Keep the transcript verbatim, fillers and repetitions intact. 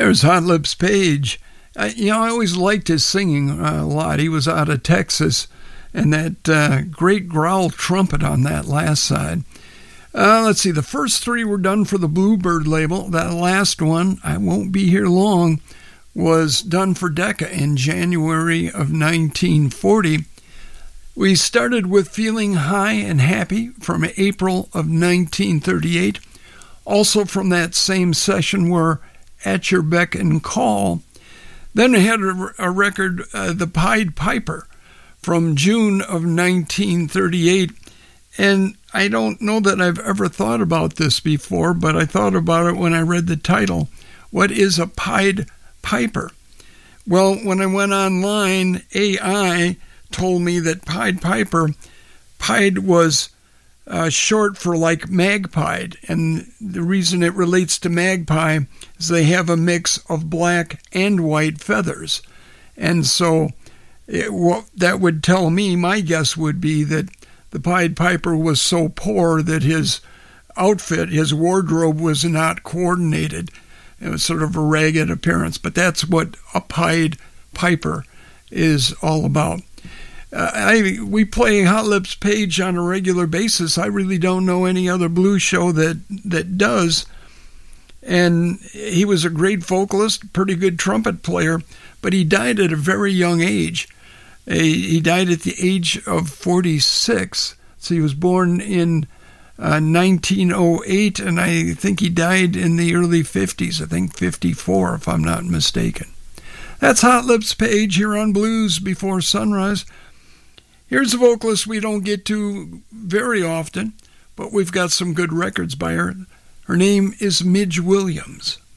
There's Hot Lips Page. I, you know, I always liked his singing uh, a lot. He was out of Texas, and that uh, great growl trumpet on that last side. Uh, let's see, the first three were done for the Bluebird label. That last one, I Won't Be Here Long, was done for Decca in January of nineteen forty. We started with Feeling High and Happy from April of nineteen thirty-eight. Also from that same session were At Your Beck and Call. Then we had a, a record, uh, The Pied Piper, from June of nineteen thirty-eight. And I don't know that I've ever thought about this before, but I thought about it when I read the title. What is a Pied Piper? Well, when I went online, A I told me that Pied Piper, Pied was uh, short for like magpie, and the reason it relates to magpie is they have a mix of black and white feathers. And so it, well, that would tell me, my guess would be that the Pied Piper was so poor that his outfit, his wardrobe, was not coordinated. It was sort of a ragged appearance, but that's what a Pied Piper is all about. Uh, I we play Hot Lips Page on a regular basis. I really don't know any other blues show that that does. And he was a great vocalist, pretty good trumpet player, but he died at a very young age. He died at the age of forty-six. So he was born in uh, nineteen oh eight, and I think he died in the early fifties. I think fifty-four, if I'm not mistaken. That's Hot Lips Page here on Blues Before Sunrise. Here's a vocalist we don't get to very often, but we've got some good records by her. Her name is Midge Williams.